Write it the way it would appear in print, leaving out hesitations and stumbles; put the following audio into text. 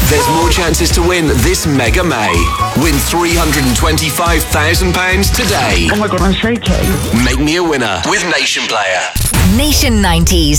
There's more chances to win this Mega May. Win £325,000 today. Oh my God, I'm shaking. Make me a winner with Nation Player. Nation 90s.